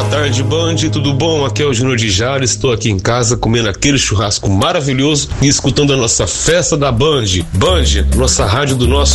tarde, Band, tudo bom? Aqui é o Júnior de Jales, estou aqui em casa comendo aquele churrasco maravilhoso e escutando a nossa festa da Band. Band, nossa rádio do nosso